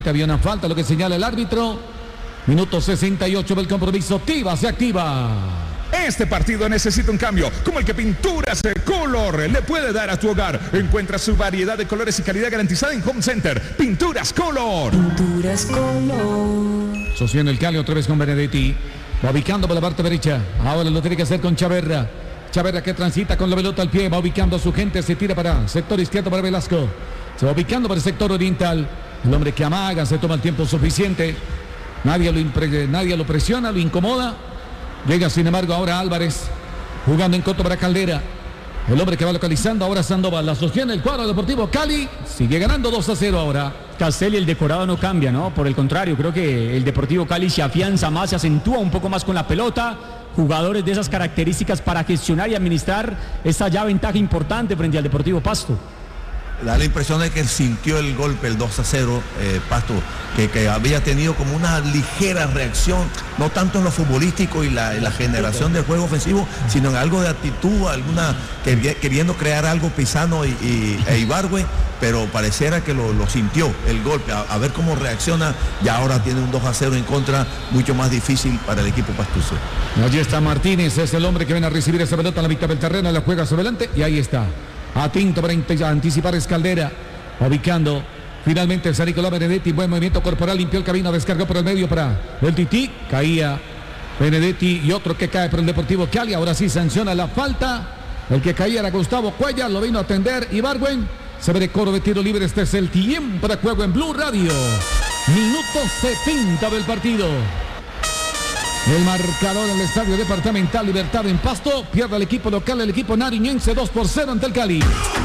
Había una falta, lo que señala el árbitro. Minuto 68 del compromiso. Tiva se activa. Este partido necesita un cambio, como el que Pinturas Color le puede dar a tu hogar. Encuentra su variedad de colores y calidad garantizada en Home Center. Pinturas Color. Pinturas Color. Sostiene el Cali otra vez con Benedetti. Va ubicando por la parte derecha. Ahora lo tiene que hacer con Chaverra. Chaverra que transita con la pelota al pie. Va ubicando a su gente. Se tira para sector izquierdo para Velasco. Se va ubicando para el sector oriental. El hombre que amaga, se toma el tiempo suficiente. Nadie lo presiona, lo incomoda. Llega sin embargo ahora Álvarez. Jugando en corto para Caldera. El hombre que va localizando ahora Sandoval. La sostiene el cuadro Deportivo Cali. Sigue ganando 2-0 ahora. Castel y el decorado no cambia, ¿no? Por el contrario, creo que el Deportivo Cali se afianza más, se acentúa un poco más con la pelota. Jugadores de esas características para gestionar y administrar esa ya ventaja importante frente al Deportivo Pasto. Da la impresión de que sintió el golpe, el 2-0, Pasto, que había tenido como una ligera reacción, no tanto en lo futbolístico y la generación del juego ofensivo, sino en algo de actitud, queriendo crear algo Pisano e Ibargüen, pero pareciera que lo sintió el golpe, a ver cómo reacciona. Y ahora tiene un 2-0 en contra, mucho más difícil para el equipo pastuso. Allí está Martínez, es el hombre que viene a recibir esa pelota en la mitad del terreno, la juega sobre adelante y ahí está. Atinto para anticipar Escaldera. Ubicando finalmente el San Nicolás Benedetti. Buen movimiento corporal. Limpió el camino. Descargó por el medio para el Tití. Caía Benedetti y otro que cae por el Deportivo Cali. Ahora sí sanciona la falta. El que caía era Gustavo Cuellar. Lo vino a atender Ibargüen. Se ve de coro de tiro libre. Este es el tiempo de juego en Blue Radio. Minuto 70 del partido. El marcador en el Estadio Departamental Libertad en Pasto. Pierde el equipo local, el equipo nariñense 2-0 ante el Cali.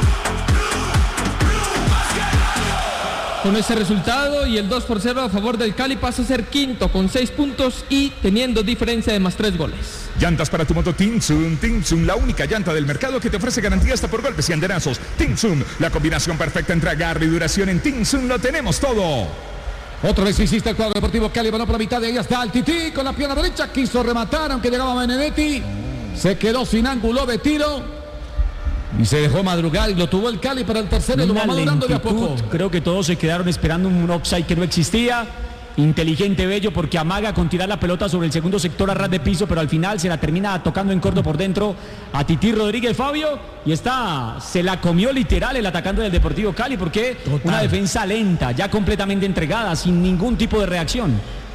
Con ese resultado y el 2-0 a favor del Cali pasa a ser quinto con 6 puntos y teniendo diferencia de más 3 goles. Llantas para tu moto Tinsun, la única llanta del mercado que te ofrece garantía hasta por golpes y andenazos. Tinsun, la combinación perfecta entre agarre y duración. En Tinsun lo tenemos todo. Otra vez insiste el cuadro Deportivo Cali, balón por la mitad, de ahí está el Tití con la pierna derecha, quiso rematar aunque llegaba Benedetti, se quedó sin ángulo de tiro y se dejó madrugar y lo tuvo el Cali para el tercero y lo va madurando de a poco. Creo que todos se quedaron esperando un offside que no existía. Inteligente Bello porque amaga con tirar la pelota sobre el segundo sector a ras de piso, pero al final se la termina tocando en corto por dentro a Tití Rodríguez Fabio y se la comió literal el atacante del Deportivo Cali porque una defensa lenta, ya completamente entregada, sin ningún tipo de reacción.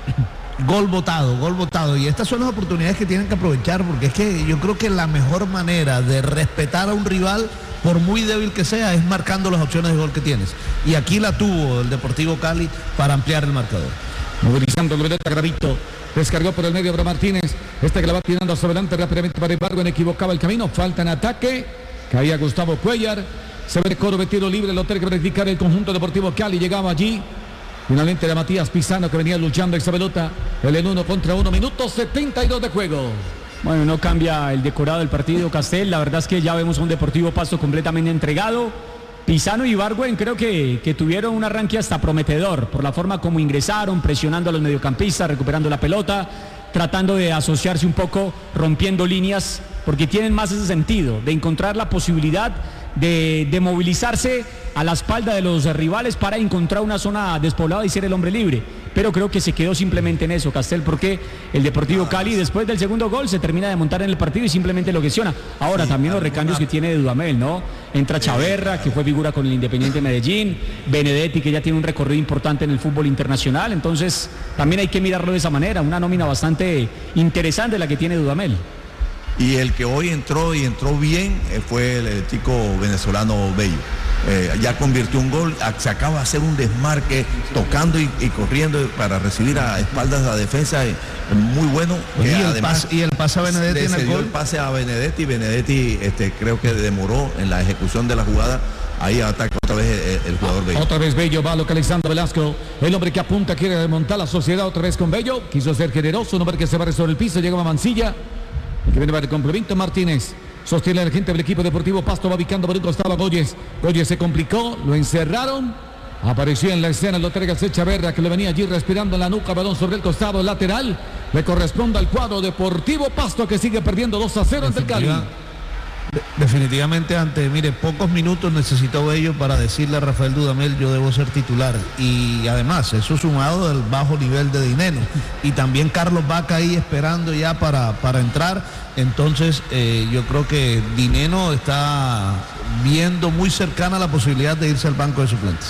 Gol votado y estas son las oportunidades que tienen que aprovechar porque es que yo creo que la mejor manera de respetar a un rival, por muy débil que sea, es marcando las opciones de gol que tienes y aquí la tuvo el Deportivo Cali para ampliar el marcador. Movilizando el veleta Gravito. Descargó por el medio para Martínez. Este que la va tirando hacia adelante rápidamente para Ibargüen. Equivocaba el camino. Falta en ataque. Caía Gustavo Cuellar. Se ve el coro de tiro libre. Lo tiene que verificar el conjunto Deportivo Cali. Llegaba allí. Finalmente era Matías Pisano que venía luchando esa pelota. El 1 contra 1. Minuto 72 de juego. Bueno, no cambia el decorado del partido Castel. La verdad es que ya vemos a un Deportivo Pasto completamente entregado. Pisano y Ibargüen creo que tuvieron un arranque hasta prometedor por la forma como ingresaron, presionando a los mediocampistas, recuperando la pelota, tratando de asociarse un poco, rompiendo líneas, porque tienen más ese sentido, de encontrar la posibilidad de movilizarse a la espalda de los rivales para encontrar una zona despoblada y ser el hombre libre. Pero creo que se quedó simplemente en eso, Castel, porque el Deportivo Cali después del segundo gol se termina de montar en el partido y simplemente lo gestiona. Ahora también los recambios que tiene de Dudamel, ¿no? Entra Chaverra, que fue figura con el Independiente Medellín, Benedetti, que ya tiene un recorrido importante en el fútbol internacional, entonces también hay que mirarlo de esa manera, una nómina bastante interesante la que tiene Dudamel. Y el que hoy entró y entró bien fue el chico venezolano Bello. Ya convirtió un gol, se acaba de hacer un desmarque tocando y corriendo para recibir a espaldas de la defensa, muy bueno. Y el pase a Benedetti en el gol. El pase a Benedetti, creo que demoró en la ejecución de la jugada. Ahí ataca otra vez el jugador Bello. Otra vez Bello va localizando a Velasco. El hombre que apunta quiere remontar la sociedad otra vez con Bello. Quiso ser generoso, un hombre que se barre sobre el piso, llega a Mancilla. El que viene para el complemento Martínez. Sostiene la gente del equipo Deportivo Pasto, va ubicando por un costado a Goyes. Goyes se complicó, lo encerraron. Apareció en la escena el Loteria Chaverra que le venía allí respirando en la nuca, balón sobre el costado lateral. Le corresponde al cuadro Deportivo Pasto que sigue perdiendo 2-0 ante el Cali. Definitivamente mire, pocos minutos necesitó Bello para decirle a Rafael Dudamel yo debo ser titular, y además eso sumado del bajo nivel de Dineno y también Carlos Vaca ahí esperando ya para entrar. Entonces yo creo que Dineno está viendo muy cercana la posibilidad de irse al banco de suplentes.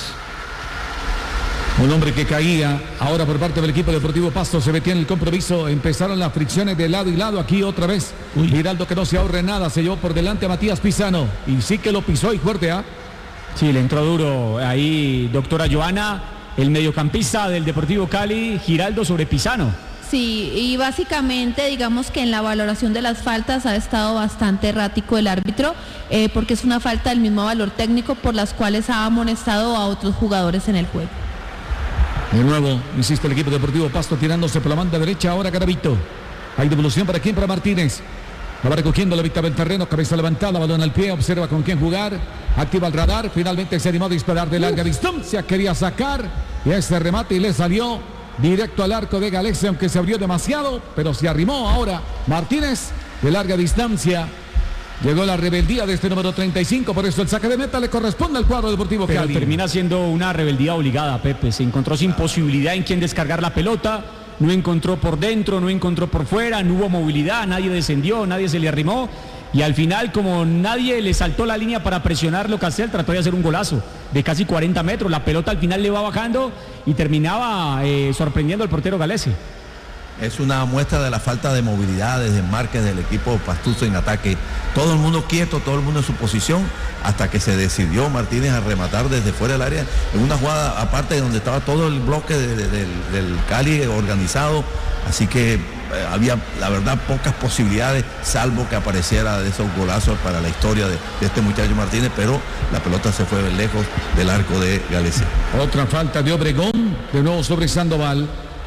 Un hombre que caía ahora por parte del equipo deportivo Pasto. Se metía en el compromiso, empezaron las fricciones de lado y lado. Aquí otra vez Giraldo, que no se ahorre nada, se llevó por delante a Matías Pisano y sí que lo pisó y fuerte. Sí, le entró duro ahí, doctora Joana, el mediocampista del Deportivo Cali, Giraldo sobre Pisano. Sí, y básicamente digamos que en la valoración de las faltas ha estado bastante errático el árbitro, porque es una falta del mismo valor técnico por las cuales ha amonestado a otros jugadores en el juego. De nuevo, insiste el equipo deportivo Pasto tirándose por la banda derecha. Ahora Garavito. Hay devolución para quién, para Martínez. La va recogiendo la mitad del terreno, cabeza levantada, balón al pie, observa con quién jugar. Activa el radar, finalmente se animó a disparar de larga distancia. Quería sacar y ese remate y le salió directo al arco de Galese, aunque se abrió demasiado, pero se arrimó ahora Martínez de larga distancia. Llegó la rebeldía de este número 35, por eso el saque de meta le corresponde al cuadro deportivo Cali. Pero termina siendo una rebeldía obligada, Pepe. Se encontró sin posibilidad en quién descargar la pelota, no encontró por dentro, no encontró por fuera, no hubo movilidad, nadie descendió, nadie se le arrimó. Y al final, como nadie le saltó la línea para presionarlo, Castel trató de hacer un golazo de casi 40 metros. La pelota al final le va bajando y terminaba sorprendiendo al portero Galese. Es una muestra de la falta de movilidad, de desmarques del equipo pastuso en ataque. Todo el mundo quieto, todo el mundo en su posición, hasta que se decidió Martínez a rematar desde fuera del área, en una jugada aparte donde estaba todo el bloque del Cali organizado. Así que había, la verdad, pocas posibilidades, salvo que apareciera de esos golazos para la historia de este muchacho Martínez, pero la pelota se fue lejos del arco de Galese. Otra falta de Obregón, de nuevo sobre Sandoval.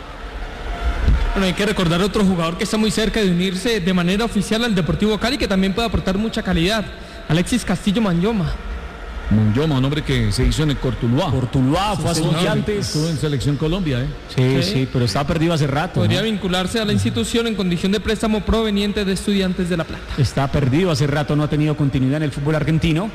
Bueno, hay que recordar otro jugador que está muy cerca de unirse de manera oficial al Deportivo Cali, que también puede aportar mucha calidad. Alexis Castillo Manyoma. Manyoma, un hombre que se hizo en el Cortuluá. Cortuluá, fue a Estudiantes. Estuvo en Selección Colombia, Sí, pero está perdido hace rato. Podría vincularse a la institución en condición de préstamo proveniente de Estudiantes de La Plata. Está perdido hace rato, no ha tenido continuidad en el fútbol argentino.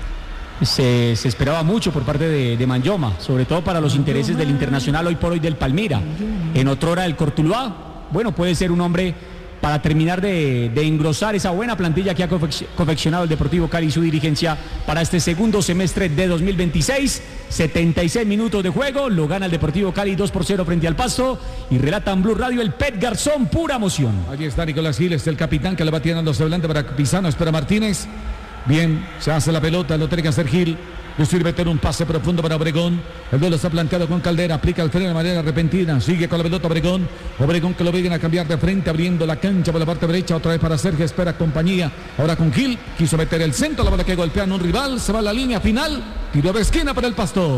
Se esperaba mucho por parte de Manyoma, sobre todo para los intereses del Internacional hoy por hoy del Palmira. En otrora del Cortuluá, bueno, puede ser un hombre para terminar de engrosar esa buena plantilla que ha confeccionado el Deportivo Cali y su dirigencia para este segundo semestre de 2026. 76 minutos de juego, lo gana el Deportivo Cali 2-0 frente al Pasto, y relata en Blue Radio el Pet Garzón, pura emoción. Allí está Nicolás Giles, el capitán, que le va tirando hacia adelante para Pisano, espera Martínez. Bien, se hace la pelota, lo tiene que hacer Gil. Le sirve meter un pase profundo para Obregón. El duelo está planteado con Caldera, aplica el freno de manera repentina. Sigue con la pelota Obregón. Obregón que lo vienen a cambiar de frente, abriendo la cancha por la parte derecha. Otra vez para Sergio, espera compañía. Ahora con Gil, quiso meter el centro, la bola que golpea a un rival. Se va a la línea final. Tiro de esquina para el Pasto.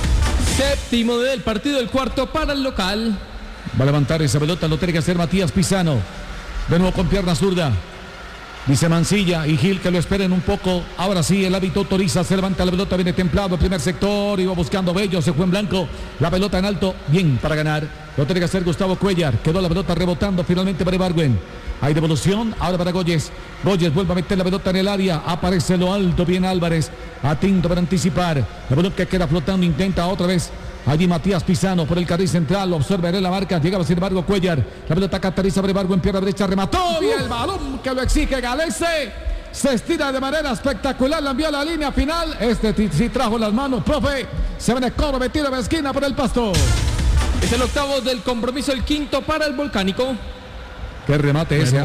Séptimo del partido, el cuarto para el local. Va a levantar esa pelota, lo tiene que hacer Matías Pisano. De nuevo con pierna zurda. Dice Mancilla y Gil que lo esperen un poco. Ahora sí, el hábito autoriza, se levanta la pelota, viene templado, primer sector, iba buscando Bello, se fue en blanco, la pelota en alto, bien para ganar. Lo tiene que hacer Gustavo Cuellar, quedó la pelota rebotando finalmente para Ibargüen. Hay devolución, ahora para Goyes. Goyes vuelve a meter la pelota en el área, aparece lo alto, bien Álvarez, atento para anticipar. La pelota que queda flotando, intenta otra vez. Allí Matías Pisano por el carril central, observaré la marca, llegaba sin embargo Cuellar, la pelota catariza para Ibargüen, pierna derecha, remató y el balón que lo exige Galese, se estira de manera espectacular, la envió a la línea final, sí trajo las manos, profe, se viene cobro, metido de esquina por el Pasto. Es el octavo del compromiso, el quinto para el Volcánico. Qué remate ese,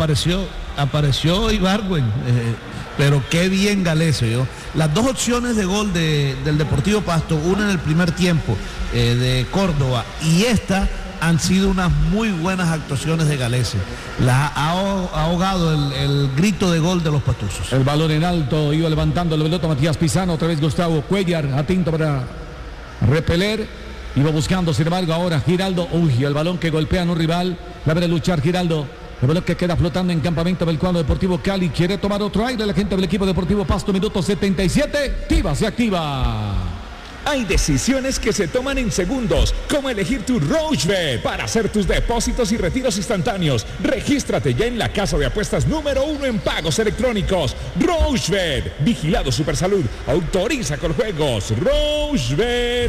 apareció Ibargüen, pero qué bien Galese, yo. Las dos opciones de gol del Deportivo Pasto, una en el primer tiempo de Córdoba y esta, han sido unas muy buenas actuaciones de Galese. La ha ahogado el grito de gol de los pastusos. El balón en alto, iba levantando la pelota Matías Pisano, otra vez Gustavo Cuellar, atento para repeler. Iba buscando, sin embargo, ahora Giraldo. Uy, el balón que golpea a un rival. La ve luchar Giraldo. El balón que queda flotando en campamento del cuadro Deportivo Cali. Quiere tomar otro aire la gente del equipo Deportivo Pasto. Minuto 77. Se activa. Hay decisiones que se toman en segundos, como elegir tu Rochebet para hacer tus depósitos y retiros instantáneos. Regístrate ya en la casa de apuestas número 1 en pagos electrónicos. Rochebet, vigilado Supersalud, autoriza con juegos. Rochebet.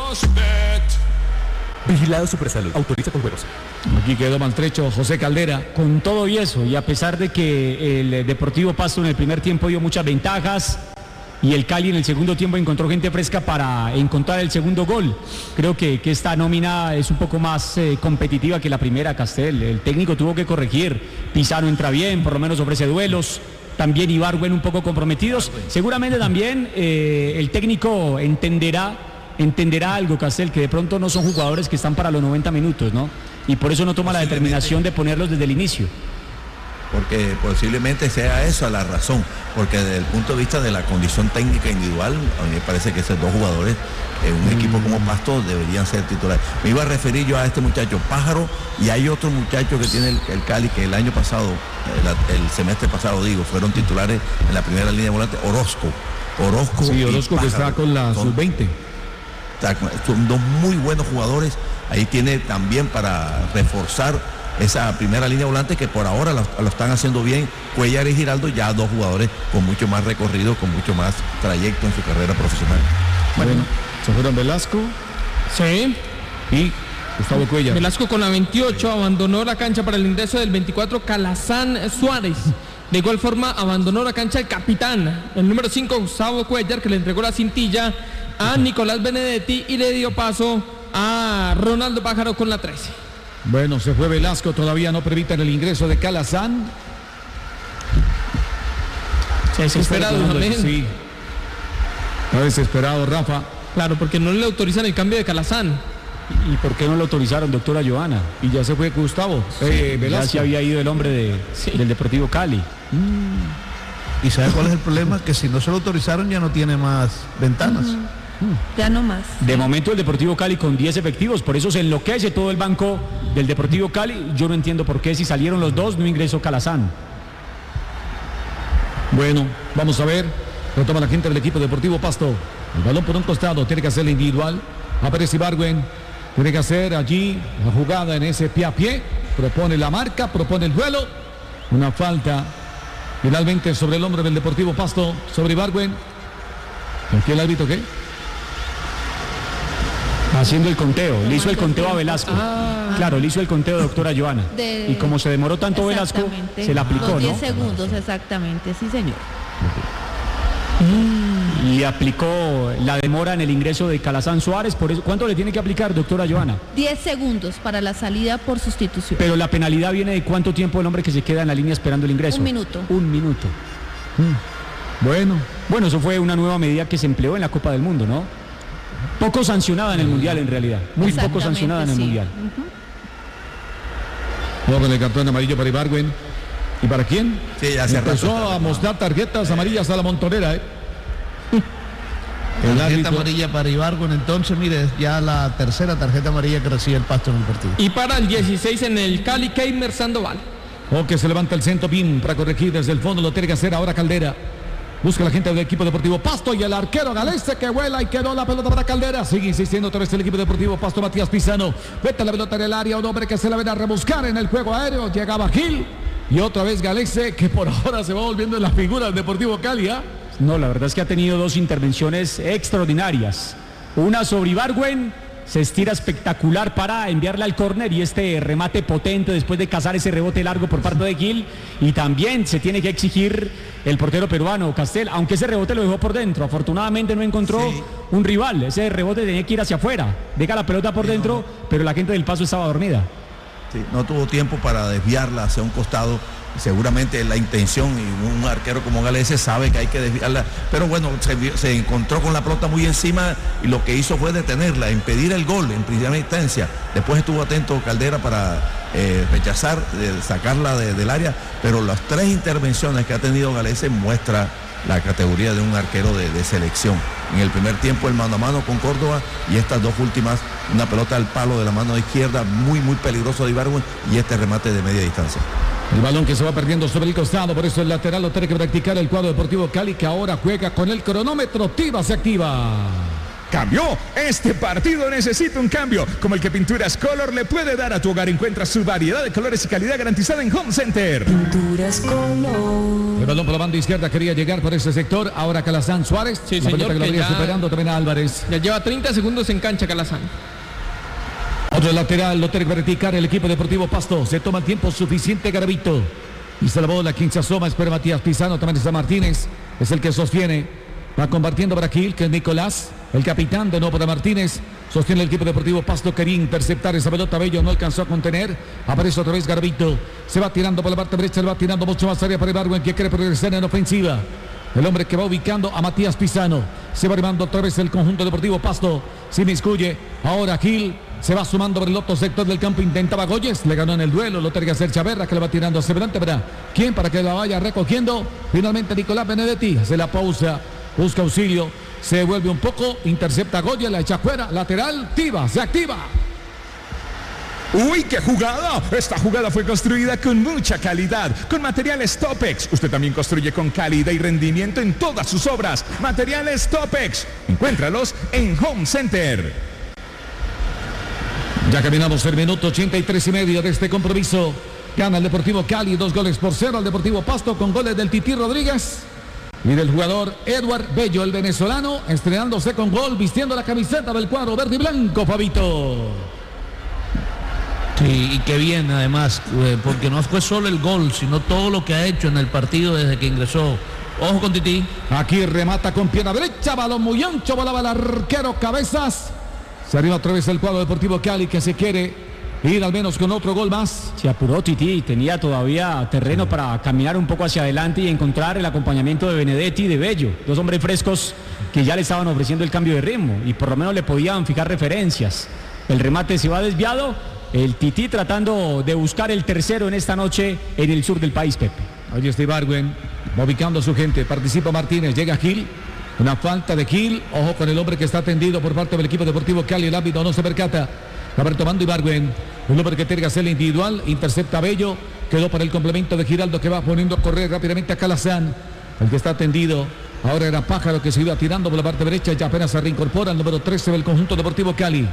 Vigilado Supersalud, autoriza con juegos. Aquí quedó maltrecho José Caldera. Con todo y eso, y a pesar de que el Deportivo Pasto en el primer tiempo dio muchas ventajas y el Cali en el segundo tiempo encontró gente fresca para encontrar el segundo gol, creo que esta nómina es un poco más competitiva que la primera, Castel. El técnico tuvo que corregir. Pizarro entra bien, por lo menos ofrece duelos. También Ibargüen un poco comprometidos. Seguramente también el técnico entenderá algo, Castel, que de pronto no son jugadores que están para los 90 minutos, ¿no? Y por eso no toma la determinación de ponerlos desde el inicio. Porque posiblemente sea esa la razón, porque desde el punto de vista de la condición técnica individual, a mí me parece que esos dos jugadores en un equipo como Pasto deberían ser titulares. Me iba a referir yo a este muchacho Pájaro, y hay otro muchacho que tiene el Cali, que el año pasado, el semestre pasado digo, fueron titulares en la primera línea de volante, Orozco. Sí, Orozco que está con la sub-20. Son dos muy buenos jugadores. Ahí tiene también para reforzar esa primera línea volante, que por ahora lo están haciendo bien Cuellar y Giraldo, ya dos jugadores con mucho más recorrido, con mucho más trayecto en su carrera profesional. Bueno, se fueron Velasco. Sí. Y Gustavo Cuellar. Velasco con la 28 abandonó la cancha para el ingreso del 24 Calazán Suárez. De igual forma abandonó la cancha el capitán, el número 5 Gustavo Cuellar, que le entregó la cintilla a Nicolás Benedetti y le dio paso a Ronaldo Pájaro con la 13. Bueno, se fue Velasco, todavía no permiten el ingreso de Calazán. Desesperado también. Sí. Está desesperado, Rafa. Claro, porque no le autorizan el cambio de Calazán. ¿Y por qué no lo autorizaron, doctora Joana? Y ya se fue Gustavo. Velasco. Ya se había ido el hombre del Deportivo Cali. ¿Y sabe cuál es el problema? Que si no se lo autorizaron ya no tiene más ventanas. Ya no más. De momento el Deportivo Cali con 10 efectivos, por eso se enloquece todo el banco del Deportivo Cali. Yo no entiendo por qué si salieron los dos no ingresó Calazán. Bueno, vamos a ver. Retoma la gente del equipo Deportivo Pasto. El balón por un costado, tiene que hacer la individual. Aparece Ibargüen. Tiene que hacer allí la jugada en ese pie a pie. Propone la marca, propone el duelo. Una falta finalmente sobre el hombre del Deportivo Pasto, sobre Ibargüen. ¿Aquí el árbitro qué? Haciendo el conteo, le hizo el conteo a Velasco. Claro, le hizo el conteo, doctora Joana. Y como se demoró tanto Velasco, se le aplicó, los 10 ¿no? segundos, exactamente, sí señor. Y aplicó la demora en el ingreso de Calazán Suárez. Por eso, ¿cuánto le tiene que aplicar, doctora Joana? 10 segundos para la salida por sustitución. Pero la penalidad viene de cuánto tiempo el hombre que se queda en la línea esperando el ingreso. 1 minuto. 1 minuto. Bueno, eso fue una nueva medida que se empleó en la Copa del Mundo, ¿no? Poco sancionada en el Mundial en realidad. Muy poco sancionada en el Mundial. Con el cartón amarillo para Ibargüen. ¿Y para quién? Sí, ya se empezó a mostrar tarjetas amarillas a la montonera, Tarjeta amarilla para Ibargüen, entonces mire, ya la tercera tarjeta amarilla que recibe el Pasto en el partido. Y para el 16 en el Cali, Keimer Sandoval. Que se levanta el centro, Pin para corregir desde el fondo, lo tiene que hacer ahora Caldera. Busca la gente del equipo Deportivo Pasto y el arquero Galese que vuela y quedó la pelota para Caldera. Sigue insistiendo otra vez el equipo Deportivo Pasto, Matías Pizano. Vete la pelota en el área, un hombre que se la ven a rebuscar en el juego aéreo. Llegaba Gil y otra vez Galese, que por ahora se va volviendo en la figura del Deportivo Cali. No, la verdad es que ha tenido dos intervenciones extraordinarias. Una sobre Ibargüen, se estira espectacular para enviarle al córner y este remate potente después de cazar ese rebote largo por parte de Gil. Y también se tiene que exigir el portero peruano, Castel, aunque ese rebote lo dejó por dentro. Afortunadamente no encontró un rival, ese rebote tenía que ir hacia afuera. Deja la pelota por dentro, pero la gente del Paso estaba dormida. Sí, no tuvo tiempo para desviarla hacia un costado. Seguramente la intención, y un arquero como Galese sabe que hay que desviarla, pero bueno, se encontró con la pelota muy encima y lo que hizo fue detenerla, impedir el gol en primera instancia. Después estuvo atento Caldera para rechazar, sacarla del área, pero las 3 intervenciones que ha tenido Galese muestra la categoría de un arquero de selección. En el primer tiempo el mano a mano con Córdoba y estas dos últimas, una pelota al palo de la mano izquierda muy peligroso de Ibargüen y este remate de media distancia. El balón que se va perdiendo sobre el costado, por eso el lateral lo tiene que practicar el cuadro Deportivo Cali, que ahora juega con el cronómetro. Tiva se activa. cambió. Este partido necesita un cambio, como el que Pinturas Color le puede dar a tu hogar. Encuentra su variedad de colores y calidad garantizada en Home Center. Pinturas Color. El balón por la banda izquierda quería llegar por ese sector. Ahora Calazán Suárez. Sí, la pelota señor, que lo que venía ya- superando también a Álvarez. Ya lleva 30 segundos en cancha Calazán. Otro lateral, lo tiene que verticar el equipo deportivo Pasto. Se toma el tiempo suficiente Garavito. Y se la bola, quien se asoma, espera Matías Pizano, también está Martínez. Es el que sostiene. Va compartiendo para Gil, que es Nicolás. El capitán de nuevo para Martínez. Sostiene el equipo deportivo Pasto. Quería interceptar esa pelota. Bello no alcanzó a contener. Aparece otra vez Garavito. Se va tirando por la parte derecha. Se va tirando mucho más área para Ibargüen, que quiere progresar en ofensiva. El hombre que va ubicando a Matías Pizano. Se va arribando otra vez el conjunto deportivo Pasto. Se inmiscuye. Ahora Gil. Se va sumando por el otro sector del campo. Intentaba Goyes. Le ganó en el duelo. Lo tiene que hacer Chaverra, que le va tirando hacia adelante. ¿Verdad? ¿Quién? Para que la vaya recogiendo. Finalmente Nicolás Benedetti. Hace la pausa. Busca auxilio. Se devuelve un poco. Intercepta a Goyes. La echa fuera. Lateral. Tiva. Se activa. ¡Uy, qué jugada! Esta jugada fue construida con mucha calidad, con materiales Topex. Usted también construye con calidad y rendimiento en todas sus obras. Materiales Topex. Encuéntralos en Home Center. Ya caminamos el minuto 83 y medio de este compromiso. Gana el Deportivo Cali 2-0 al Deportivo Pasto con goles del Tití Rodríguez y del jugador Edward Bello, el venezolano, estrenándose con gol, vistiendo la camiseta del cuadro verde y blanco, Fabito. Sí, y qué bien además, porque no fue solo el gol, sino todo lo que ha hecho en el partido desde que ingresó. Ojo con Tití. Aquí remata con pierna derecha, balón muy ancho, volaba el arquero Cabezas. Se arriba otra vez el cuadro Deportivo Cali, que se quiere ir al menos con otro gol más. Se apuró Tití, tenía todavía terreno para caminar un poco hacia adelante y encontrar el acompañamiento de Benedetti y de Bello, dos hombres frescos que ya le estaban ofreciendo el cambio de ritmo y por lo menos le podían fijar referencias. El remate se va desviado, el Tití tratando de buscar el tercero en esta noche en el sur del país, Pepe. Ahí está Ibargüen, va ubicando a su gente, participa Martínez, llega Gil. Una falta de Gil, ojo con el hombre que está atendido por parte del equipo deportivo Cali, el árbitro no se percata. Va retomando Ibargüen, el hombre que tiene que hacer el individual, intercepta a Bello, quedó para el complemento de Giraldo que va poniendo a correr rápidamente a Calazán, el que está atendido. Ahora era Pájaro que se iba tirando por la parte derecha, ya apenas se reincorpora el número 13 del conjunto deportivo Cali.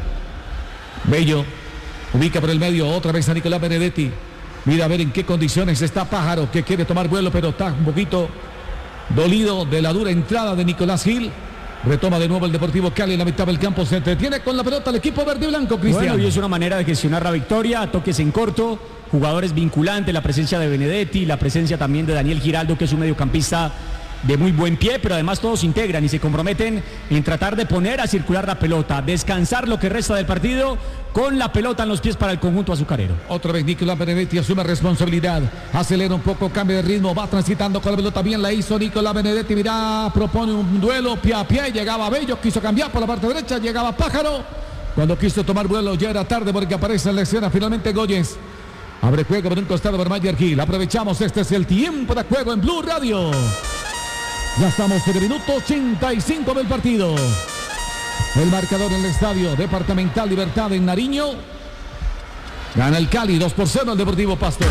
Bello ubica por el medio otra vez a Nicolás Benedetti. Mira a ver en qué condiciones está Pájaro, que quiere tomar vuelo, pero está un poquito dolido de la dura entrada de Nicolás Gil. Retoma de nuevo el Deportivo Cali en la mitad del campo. Se entretiene con la pelota el equipo verde y blanco, Cristian. Bueno, y es una manera de gestionar la victoria, toques en corto, jugadores vinculantes, la presencia de Benedetti, la presencia también de Daniel Giraldo, que es un mediocampista de muy buen pie, pero además todos se integran y se comprometen en tratar de poner a circular la pelota, descansar lo que resta del partido con la pelota en los pies para el conjunto azucarero. Otra vez Nicolás Benedetti asume responsabilidad, acelera un poco, cambio de ritmo, va transitando con la pelota, bien la hizo Nicolás Benedetti, mira, propone un duelo pie a pie, llegaba Bello, quiso cambiar por la parte derecha, llegaba Pájaro, cuando quiso tomar vuelo ya era tarde porque aparece en la escena finalmente Goyes. Abre juego por un costado por Mayer Gil, aprovechamos, este es el tiempo de juego en Blue Radio. Ya estamos en el minuto 85 del partido. El marcador en el estadio Departamental Libertad en Nariño. Gana el Cali 2-0 al Deportivo Pasto.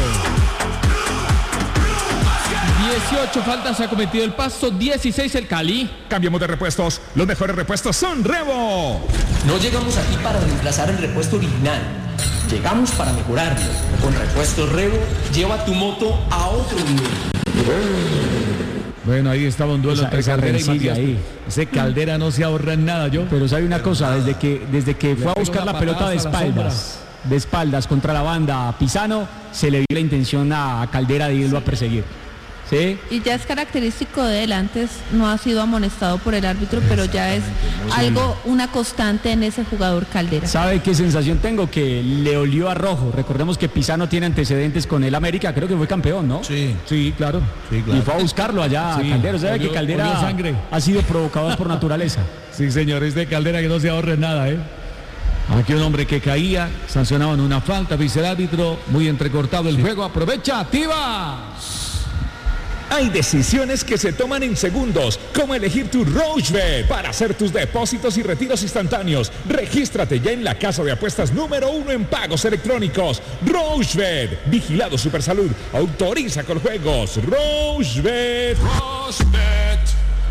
18 faltas ha cometido el Pasto, 16 el Cali. Cambiamos de repuestos. Los mejores repuestos son Revo. No llegamos aquí para reemplazar el repuesto original. Llegamos para mejorarlo. Con Repuestos Revo, lleva tu moto a otro nivel. Bueno, ahí estaba un duelo entre Caldera y Matías. Ese Caldera no se ahorra en nada, yo. Pero sabe una cosa, desde que fue a buscar la pelota de espaldas contra la banda Pizano, se le vio la intención a Caldera de irlo a perseguir. ¿Sí? Y ya es característico de él, antes no ha sido amonestado por el árbitro, pero ya es algo, una constante en ese jugador Caldera. ¿Sabe qué sensación tengo? Que le olió a rojo. Recordemos que Pizano tiene antecedentes con el América, creo que fue campeón, ¿no? Sí, claro. Y fue a buscarlo allá a Caldera. ¿Sabe que Caldera ha sido provocador por naturaleza? Sí, señor, es de Caldera que no se ahorre en nada, ¿eh? Aquí un hombre que caía, sancionado en una falta, dice el árbitro, muy entrecortado el juego, aprovecha, activa. Hay decisiones que se toman en segundos, como elegir tu RoachBet para hacer tus depósitos y retiros instantáneos. Regístrate ya en la casa de apuestas número 1 en pagos electrónicos. RoachBet, vigilado Supersalud, autoriza con juegos. RoachBet.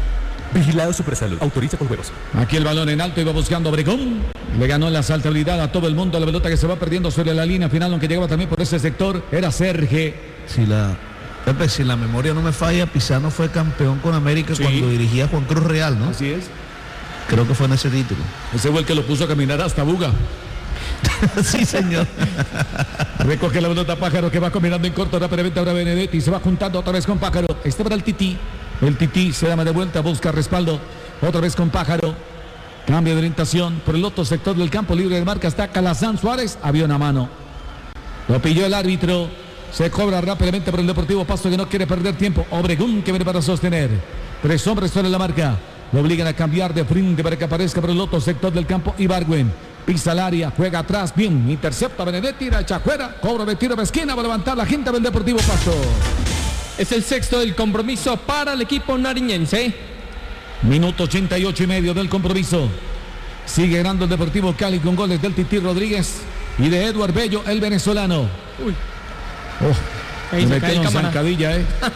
Vigilado Supersalud. Autoriza con juegos. Aquí el balón en alto, iba buscando Obregón. Le ganó en la saltabilidad a todo el mundo. La pelota que se va perdiendo sobre la línea final, aunque llegaba también por ese sector, era Serge. Si la memoria no me falla, Pisano fue campeón con América cuando dirigía a Juan Cruz Real, ¿no? Así es. Creo que fue en ese título. Ese fue el que lo puso a caminar hasta Buga. Sí, señor. Recoge la pelota Pájaro, que va combinando en corto rápidamente ahora Benedetti. Se va juntando otra vez con Pájaro. Este para el Tití. El Tití se da de vuelta, busca respaldo. Otra vez con Pájaro. Cambio de orientación. Por el otro sector del campo libre de marca está Calazán Suárez. Había una mano. Lo pilló el árbitro. Se cobra rápidamente por el Deportivo Pasto, que no quiere perder tiempo. Obregón, que viene para sostener. 3 hombres sobre la marca. Lo obligan a cambiar de frente para que aparezca por el otro sector del campo Ibargüen. Pisa al área, juega atrás, bien, intercepta Benedetti, tira echa afuera, cobra de tiro de esquina, va a levantar la gente del Deportivo Pasto. Es el sexto del compromiso para el equipo nariñense. Minuto 88 y medio del compromiso. Sigue ganando el Deportivo Cali con goles del Tití Rodríguez y de Eduard Bello, el venezolano. Uy. Ahí me metió una zancadilla,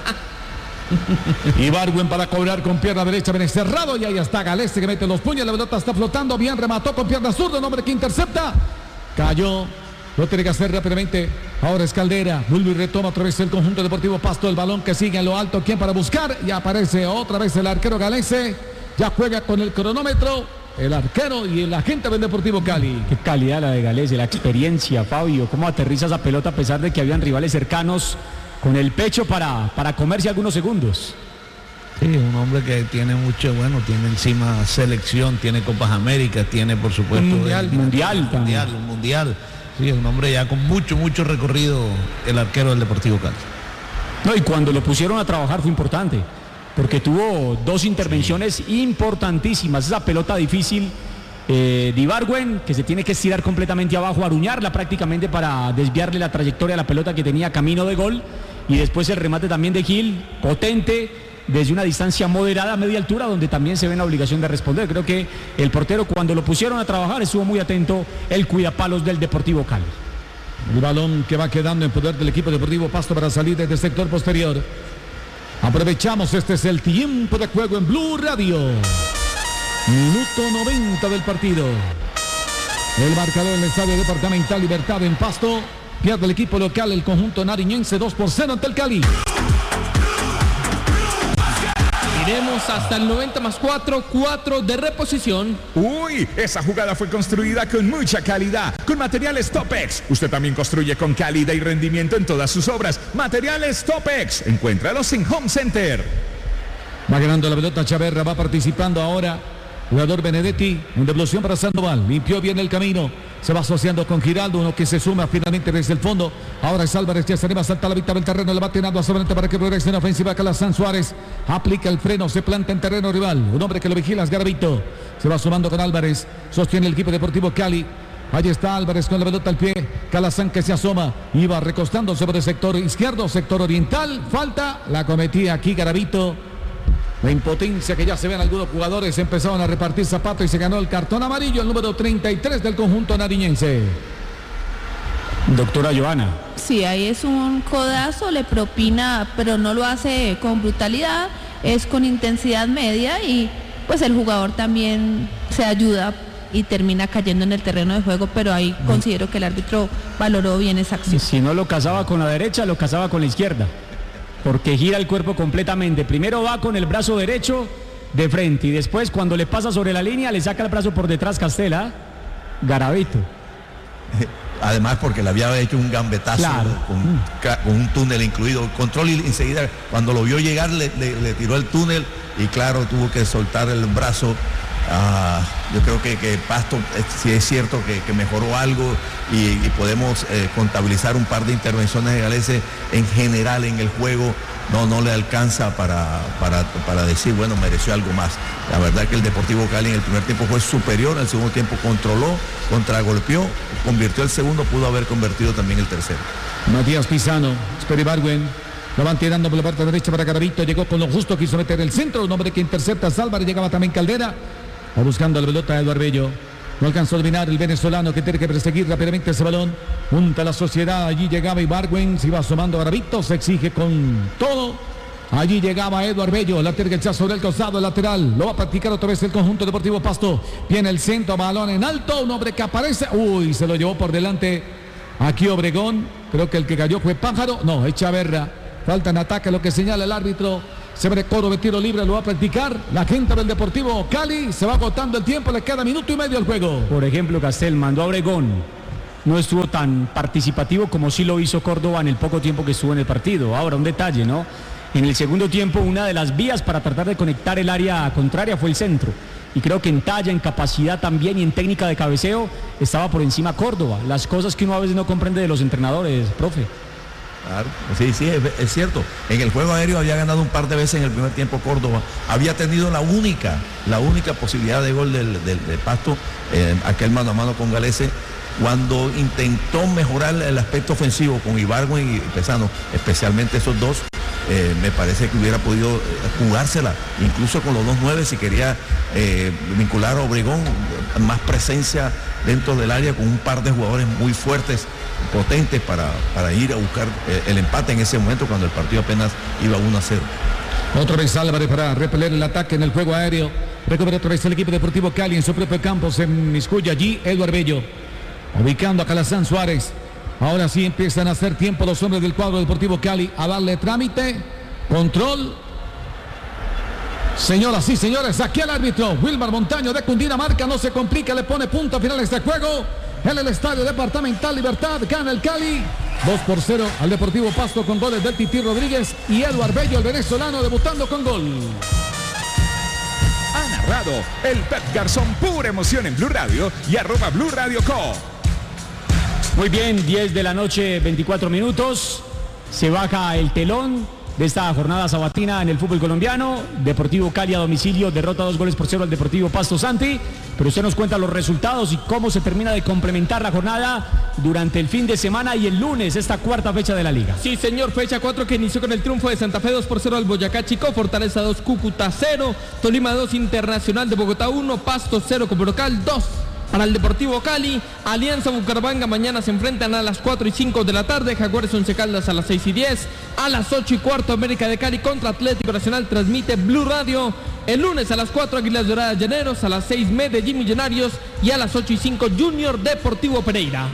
Ibargüen para cobrar con pierna derecha, bien cerrado, y ahí está Galese que mete los puños, la pelota está flotando, bien remató con pierna zurda, un hombre que intercepta, cayó, lo tiene que hacer rápidamente, ahora es Caldera, vuelve y retoma otra vez el conjunto deportivo Pasto, el balón que sigue en lo alto, ¿quién para buscar? Y aparece otra vez el arquero Galese, ya juega con el cronómetro, el arquero y el agente del Deportivo Cali. Qué calidad la de Galese, la experiencia, Fabio, cómo aterriza esa pelota a pesar de que habían rivales cercanos, con el pecho para comerse algunos segundos. Sí, un hombre que tiene mucho, tiene encima selección, tiene Copas Américas, tiene por supuesto un mundial. Sí, un hombre ya con mucho recorrido, el arquero del Deportivo Cali. No, y cuando lo pusieron a trabajar fue importante, porque tuvo 2 intervenciones importantísimas. Esa pelota difícil de Ibargüen, que se tiene que estirar completamente abajo, aruñarla prácticamente para desviarle la trayectoria a la pelota que tenía camino de gol. Y después el remate también de Gil, potente, desde una distancia moderada a media altura, donde también se ve la obligación de responder. Creo que el portero, cuando lo pusieron a trabajar, estuvo muy atento, el cuidapalos del Deportivo Cali. El balón que va quedando en poder del equipo Deportivo Pasto para salir desde el sector posterior. Aprovechamos, este es el tiempo de juego en Blue Radio. Minuto 90 del partido. El marcador en el Estadio Departamental Libertad en Pasto. Pierde el equipo local, el conjunto nariñense, 2-0 ante el Cali. Iremos hasta el 90 más 4 de reposición. Uy, esa jugada fue construida con mucha calidad, con materiales Topex. Usted también construye con calidad y rendimiento en todas sus obras. Materiales Topex, encuéntralos en Home Center. Va ganando la pelota Chaverra, va participando ahora jugador Benedetti, en devolución para Sandoval, limpió bien el camino, se va asociando con Giraldo, uno que se suma finalmente desde el fondo. Ahora es Álvarez, ya se anima a saltar la mitad del terreno, le va tirando a Sobrante para que progrese en ofensiva. Calazán Suárez aplica el freno, se planta en terreno rival, un hombre que lo vigila es Garavito, se va sumando con Álvarez, sostiene el equipo deportivo Cali. Ahí está Álvarez con la pelota al pie, Calazán que se asoma, iba recostando sobre el sector izquierdo, sector oriental, falta, la cometía aquí Garavito. La impotencia que ya se ven algunos jugadores, empezaron a repartir zapatos y se ganó el cartón amarillo, el número 33 del conjunto nariñense. Doctora Joana. Sí, ahí es un codazo, le propina, pero no lo hace con brutalidad, es con intensidad media y pues el jugador también se ayuda y termina cayendo en el terreno de juego, pero ahí considero que el árbitro valoró bien esa acción. Si no lo casaba con la derecha, lo casaba con la izquierda, porque gira el cuerpo completamente. Primero va con el brazo derecho de frente y después cuando le pasa sobre la línea le saca el brazo por detrás Castela. Garavito. Además porque le había hecho un gambetazo, claro, con un túnel incluido, control y enseguida cuando lo vio llegar le tiró el túnel y claro, tuvo que soltar el brazo. Yo creo que Pasto sí es cierto que mejoró algo y podemos contabilizar un par de intervenciones de Galese en general en el juego. No le alcanza para decir, bueno, mereció algo más. La verdad que el Deportivo Cali en el primer tiempo fue superior, en el segundo tiempo controló, contragolpeó, convirtió el segundo, pudo haber convertido también el tercero. Matías Pisano, espera Ibargüen, lo van tirando por la parte derecha para Garavito, llegó con lo justo, quiso meter el centro, un hombre que intercepta a Álvarez, llegaba también Caldera, va buscando la pelota de Eduard Bello. No alcanzó a dominar el venezolano que tiene que perseguir rápidamente ese balón. Junta la sociedad, allí llegaba Ibargüen, se iba asomando Garavito, se exige con todo. Allí llegaba Eduard Bello, la terga sobre el costado lateral. Lo va a practicar otra vez el conjunto Deportivo Pasto. Viene el centro, balón en alto. Un hombre que aparece. Uy, se lo llevó por delante aquí Obregón. Creo que el que cayó fue Pájaro. No, es Chaverra. Falta en ataque, lo que señala el árbitro. Se ve Coro de tiro libre, lo va a practicar la gente del Deportivo Cali. Se va agotando el tiempo, le queda minuto y medio al juego. Por ejemplo, Castel mandó a Obregón. No estuvo tan participativo como sí lo hizo Córdoba en el poco tiempo que estuvo en el partido. Ahora, un detalle, ¿no? En el segundo tiempo, una de las vías para tratar de conectar el área contraria fue el centro. Y creo que en talla, en capacidad también y en técnica de cabeceo estaba por encima Córdoba. Las cosas que uno a veces no comprende de los entrenadores, profe. Claro, sí, es cierto. En el juego aéreo había ganado un par de veces en el primer tiempo Córdoba. Había tenido la única posibilidad de gol de Pasto, aquel mano a mano con Galese, cuando intentó mejorar el aspecto ofensivo con Ibargüen y Pesano, especialmente esos dos. Me parece que hubiera podido jugársela, incluso con los 2-9 si quería vincular a Obregón, más presencia dentro del área con un par de jugadores muy fuertes, potentes para ir a buscar el empate en ese momento cuando el partido apenas iba 1-0. Otra vez Álvarez para repeler el ataque en el juego aéreo. Recupera otra vez el equipo Deportivo Cali en su propio campo. Se inmiscuye allí Eduard Bello, ubicando a Calazán Suárez. Ahora sí empiezan a hacer tiempo los hombres del cuadro Deportivo Cali a darle trámite, control. Señoras y señores, aquí el árbitro Wilmar Montaño de Cundinamarca. No se complica, le pone punto final a este juego. En el Estadio Departamental Libertad gana el Cali 2-0 al Deportivo Pasto con goles del Tití Rodríguez y Eduard Bello, el venezolano, debutando con gol. Ha narrado el Pep Garzón, pura emoción en Blue Radio y @Blue Radio Co. Muy bien, 10 de la noche, 24 minutos. Se baja el telón de esta jornada sabatina en el fútbol colombiano. Deportivo Cali a domicilio derrota 2-0 al Deportivo Pasto Santi. Pero usted nos cuenta los resultados y cómo se termina de complementar la jornada durante el fin de semana y el lunes, esta cuarta fecha de la liga. Sí, señor, fecha 4 que inició con el triunfo de Santa Fe 2-0 al Boyacá Chico, Fortaleza 2, Cúcuta 0, Tolima 2, Internacional de Bogotá 1, Pasto 0 como local 2. Para el Deportivo Cali, Alianza Bucaramanga mañana se enfrentan a las 4 y 5 de la tarde, Jaguares Once Caldas a las 6 y 10, a las 8 y cuarto América de Cali contra Atlético Nacional, transmite Blue Radio. El lunes a las 4 Águilas Doradas Llaneros, a las 6 Medellín Millonarios y a las 8 y 5 Junior Deportivo Pereira.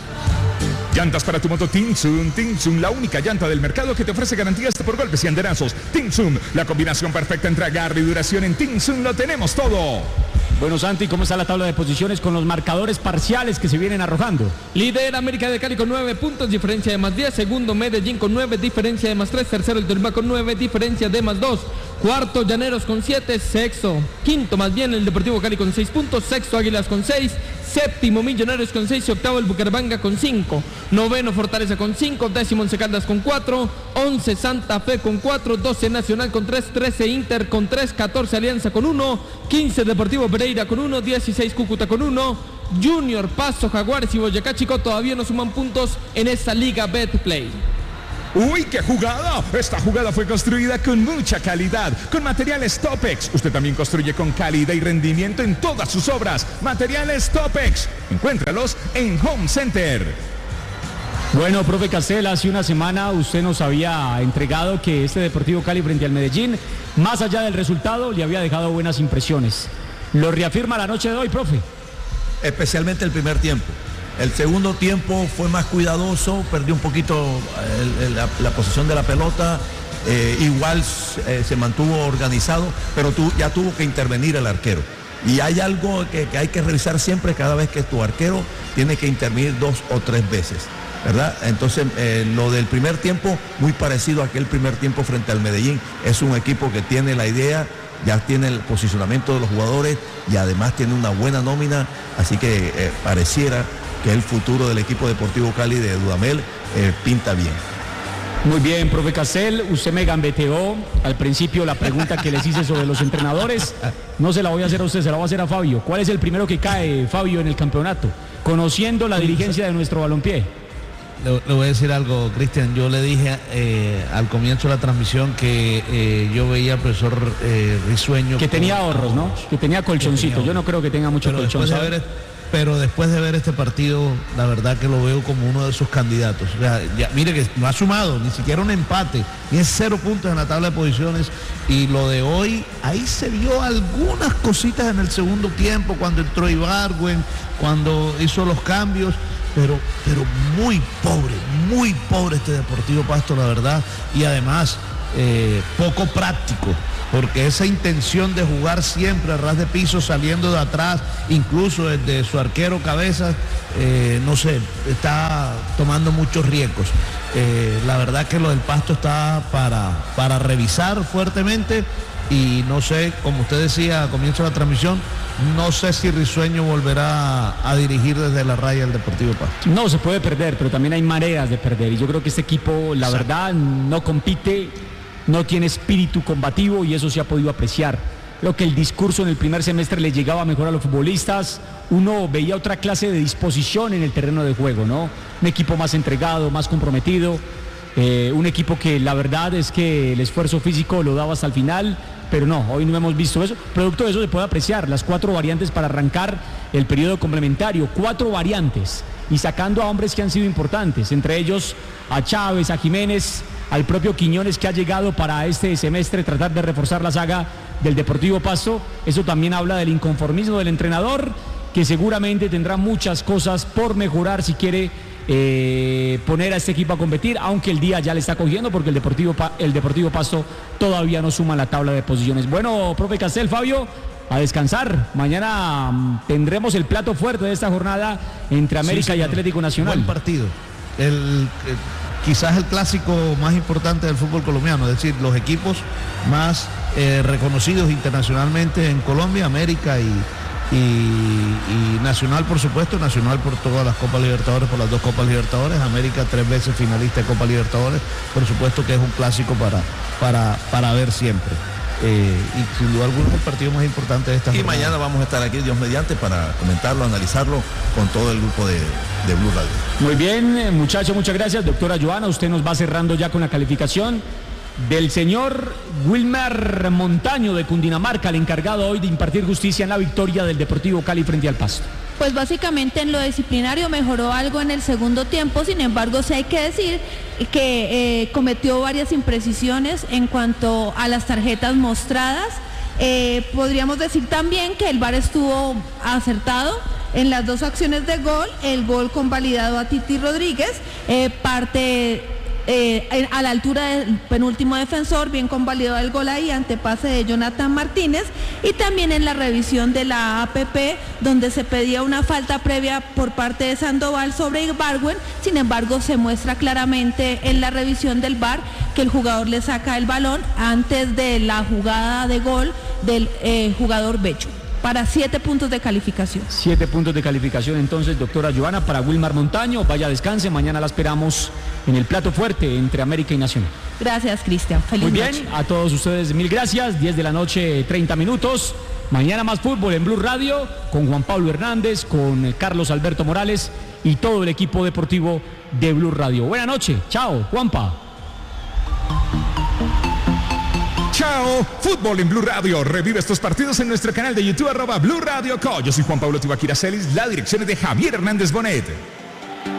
Llantas para tu moto Tinsun, la única llanta del mercado que te ofrece garantías por golpes y anderazos. Tinsun, la combinación perfecta entre agarre y duración. En Tinsun lo tenemos todo. Bueno, Santi, ¿cómo está la tabla de posiciones con los marcadores parciales que se vienen arrojando? Líder América de Cali con 9 puntos, diferencia de más 10. Segundo Medellín con 9, diferencia de más 3. Tercero el Tolima con 9, diferencia de más 2. Cuarto Llaneros con 7. Sexto, quinto más bien el Deportivo Cali con 6 puntos. Sexto Águilas con 6. Séptimo Millonarios con 6 y octavo el Bucaramanga con 5. Noveno Fortaleza con 5. Décimo Once Caldas con 4. 11 Santa Fe con 4. 12 Nacional con 3. 13 Inter con 3. 14 Alianza con 1. 15 Deportivo Pereira con 1. 16 Cúcuta con 1. Junior, Pasto, Jaguares y Boyacá Chico todavía no suman puntos en esta Liga Betplay. ¡Uy, qué jugada! Esta jugada fue construida con mucha calidad, con materiales Topex. Usted también construye con calidad y rendimiento en todas sus obras. Materiales Topex. Encuéntralos en Home Center. Bueno, profe Castel, hace una semana usted nos había entregado que este Deportivo Cali frente al Medellín, más allá del resultado, le había dejado buenas impresiones. ¿Lo reafirma la noche de hoy, profe? Especialmente el primer tiempo. El segundo tiempo fue más cuidadoso, perdió un poquito la posesión de la pelota, igual se mantuvo organizado, pero ya tuvo que intervenir el arquero. Y hay algo que hay que revisar siempre cada vez que tu arquero tiene que intervenir 2 o 3 veces, ¿verdad? Entonces, lo del primer tiempo, muy parecido a aquel primer tiempo frente al Medellín. Es un equipo que tiene la idea, ya tiene el posicionamiento de los jugadores y además tiene una buena nómina, así que pareciera que el futuro del equipo Deportivo Cali de Dudamel pinta bien. Muy bien, profe Castel, usted me gambeteó al principio la pregunta que les hice sobre los entrenadores. No se la voy a hacer a usted, se la voy a hacer a Fabio. ¿Cuál es el primero que cae, Fabio, en el campeonato? Conociendo la dirigencia de nuestro balompié. Le voy a decir algo, Cristian. Yo le dije al comienzo de la transmisión que yo veía al profesor Risueño. Que tenía ahorros, ¿no? Que tenía colchoncito. Yo no creo que tenga mucho colchón. pero después de ver este partido, la verdad que lo veo como uno de sus candidatos. O sea, mire que no ha sumado ni siquiera un empate, tiene 0 puntos en la tabla de posiciones, y lo de hoy, ahí se vio algunas cositas en el segundo tiempo, cuando entró Ibargüen, cuando hizo los cambios, pero muy pobre este Deportivo Pasto, la verdad, y además poco práctico, porque esa intención de jugar siempre a ras de piso, saliendo de atrás, incluso desde su arquero Cabezas, no sé, está tomando muchos riesgos. La verdad que lo del Pasto está para revisar fuertemente, y no sé, como usted decía al comienzo de la transmisión, no sé si Risueño volverá a dirigir desde la raya el Deportivo Pasto. No, se puede perder, pero también hay maneras de perder, y yo creo que este equipo, la verdad, no compite, no tiene espíritu combativo, y eso se ha podido apreciar. Creo que el discurso en el primer semestre le llegaba mejor a los futbolistas, uno veía otra clase de disposición en el terreno de juego, ¿no? Un equipo más entregado, más comprometido, un equipo que la verdad es que el esfuerzo físico lo daba hasta el final, pero no, hoy no hemos visto eso. Producto de eso se puede apreciar las 4 variantes para arrancar el periodo complementario, 4 variantes, y sacando a hombres que han sido importantes, entre ellos a Chávez, a Jiménez, al propio Quiñones, que ha llegado para este semestre tratar de reforzar la saga del Deportivo Pasto. Eso también habla del inconformismo del entrenador, que seguramente tendrá muchas cosas por mejorar si quiere poner a este equipo a competir, aunque el día ya le está cogiendo, porque el Deportivo Pasto todavía no suma la tabla de posiciones. Bueno, profe Castel, Fabio, a descansar. Mañana tendremos el plato fuerte de esta jornada entre América y Atlético Nacional. Buen partido. Quizás el clásico más importante del fútbol colombiano, es decir, los equipos más reconocidos internacionalmente en Colombia, América y Nacional, por supuesto, Nacional por todas las Copas Libertadores, por las 2 Copas Libertadores, América 3 veces finalista de Copa Libertadores, por supuesto que es un clásico para ver siempre. Y sin duda alguna es el partido más importante de esta jornada. Y mañana vamos a estar aquí, Dios mediante, para comentarlo, analizarlo con todo el grupo de Blue Radio. Muy bien, muchachos, muchas gracias. Doctora Joana, usted nos va cerrando ya con la calificación del señor Wilmer Montaño de Cundinamarca, el encargado hoy de impartir justicia en la victoria del Deportivo Cali frente al Pasto. Pues básicamente en lo disciplinario mejoró algo en el segundo tiempo, sin embargo sí hay que decir que cometió varias imprecisiones en cuanto a las tarjetas mostradas. Podríamos decir también que el VAR estuvo acertado en las 2 acciones de gol, el gol convalidado a Titi Rodríguez, parte a la altura del penúltimo defensor, bien convalidado el gol ahí ante pase de Jonathan Martínez, y también en la revisión de la APP, donde se pedía una falta previa por parte de Sandoval sobre Ibargüen. Sin embargo, se muestra claramente en la revisión del VAR que el jugador le saca el balón antes de la jugada de gol del jugador Becho. Para 7 puntos de calificación. 7 puntos de calificación entonces, doctora Joana, para Wilmar Montaño. Vaya, descanse, mañana la esperamos en el plato fuerte entre América y Nacional. Gracias, Cristian. Feliz noche. Muy bien, a todos ustedes mil gracias. 10 de la noche, 30 minutos. Mañana más fútbol en Blue Radio con Juan Pablo Hernández, con Carlos Alberto Morales y todo el equipo deportivo de Blue Radio. Buenas noches. Chao, Juanpa. Chao, fútbol en Blue Radio. Revive estos partidos en nuestro canal de YouTube @Blue Radio Co. Yo soy Juan Pablo Tibaquira Celis, la dirección es de Javier Hernández Bonet.